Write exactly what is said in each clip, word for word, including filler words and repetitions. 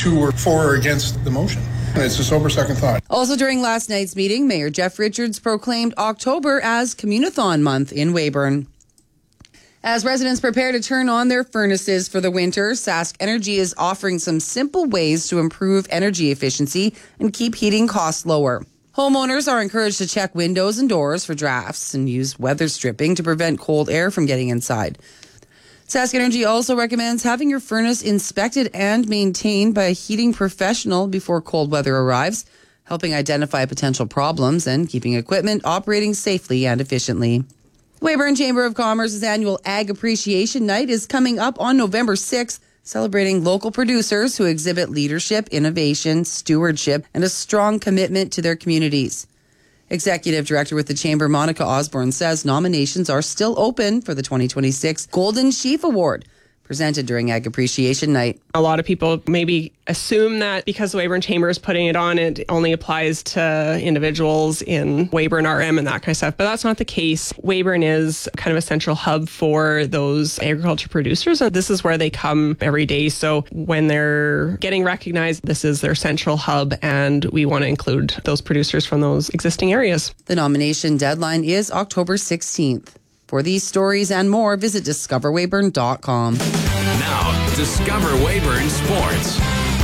two were for or against the motion. And it's a sober second thought. Also during last night's meeting, Mayor Jeff Richards proclaimed October as Communathon Month in Weyburn. As residents prepare to turn on their furnaces for the winter, Sask Energy is offering some simple ways to improve energy efficiency and keep heating costs lower. Homeowners are encouraged to check windows and doors for drafts and use weather stripping to prevent cold air from getting inside. Sask Energy also recommends having your furnace inspected and maintained by a heating professional before cold weather arrives, helping identify potential problems and keeping equipment operating safely and efficiently. Weyburn Chamber of Commerce's annual Ag Appreciation Night is coming up on November sixth, celebrating local producers who exhibit leadership, innovation, stewardship, and a strong commitment to their communities. Executive Director with the Chamber, Monica Osborne, says nominations are still open for the twenty twenty-six Golden Sheaf Award, presented during Ag Appreciation Night. A lot of people maybe assume that because the Weyburn Chamber is putting it on, it only applies to individuals in Weyburn R M and that kind of stuff. But that's not the case. Weyburn is kind of a central hub for those agriculture producers, and this is where they come every day. So when they're getting recognized, this is their central hub, and we want to include those producers from those existing areas. The nomination deadline is October sixteenth. For these stories and more, visit discover weyburn dot com. Now, Discover Weyburn Sports.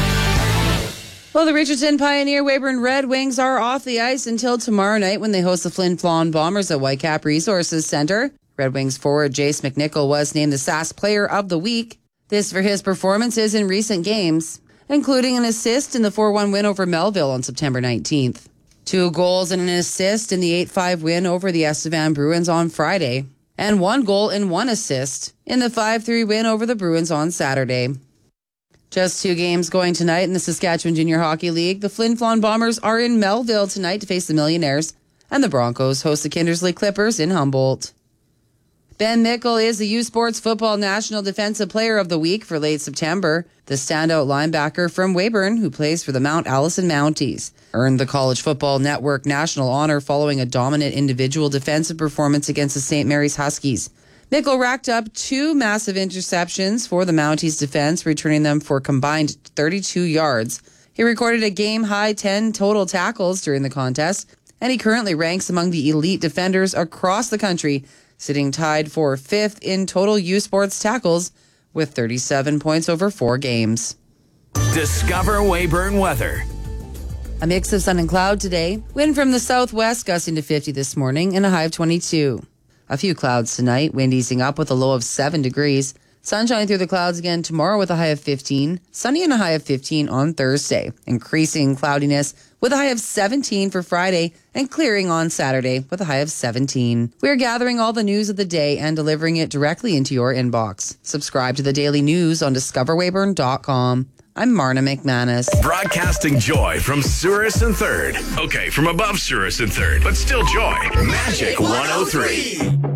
Well, the Richardson Pioneer Weyburn Red Wings are off the ice until tomorrow night when they host the Flin Flon Bombers at Whitecap Resources Centre. Red Wings forward Jace McNichol was named the Sask Player of the Week. This for his performances in recent games, including an assist in the four one win over Melville on September nineteenth. Two goals and an assist in the eight five win over the Estevan Bruins on Friday. And one goal and one assist in the five three win over the Bruins on Saturday. Just two games going tonight in the Saskatchewan Junior Hockey League. The Flin Flon Bombers are in Melville tonight to face the Millionaires, and the Broncos host the Kindersley Clippers in Humboldt. Ben Mickle is the U Sports Football National Defensive Player of the Week for late September. The standout linebacker from Weyburn, who plays for the Mount Allison Mounties, earned the College Football Network national honor following a dominant individual defensive performance against the Saint Mary's Huskies. Mickle racked up two massive interceptions for the Mounties defense, returning them for a combined thirty-two yards. He recorded a game-high ten total tackles during the contest, and he currently ranks among the elite defenders across the country, sitting tied for fifth in total U Sports tackles with thirty-seven points over four games. Discover Weyburn weather. A mix of sun and cloud today. Wind from the southwest gusting to fifty this morning and a high of twenty-two. A few clouds tonight, wind easing up with a low of seven degrees. Sunshine through the clouds again tomorrow with a high of fifteen. Sunny and a high of fifteen on Thursday. Increasing cloudiness with a high of seventeen for Friday and clearing on Saturday with a high of seventeen. We're gathering all the news of the day and delivering it directly into your inbox. Subscribe to the daily news on discover weyburn dot com. I'm Marna McManus. Broadcasting joy from Souris and Third. Okay, from above Souris and Third, but still joy. Magic one oh three.